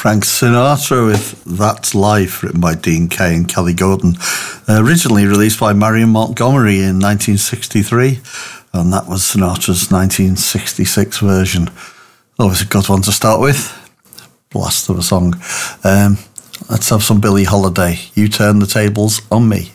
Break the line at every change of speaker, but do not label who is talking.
Frank Sinatra with That's Life, written by Dean Kay and Kelly Gordon. Originally released by Marion Montgomery in 1963, and that was Sinatra's 1966 version. Always a good one to start with. Blast of a song. Let's have some Billie Holiday. You Turn the Tables on Me.